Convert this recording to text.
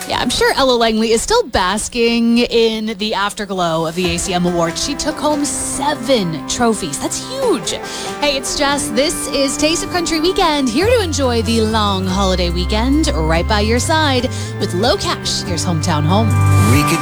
Yeah, I'm sure Ella Langley is still basking in the afterglow of the ACM Awards. She took home 7 trophies. That's huge. Hey, it's Jess. This is Taste of Country Weekend. Here to enjoy the long holiday weekend right by your side with low cash. Here's Hometown Home. We could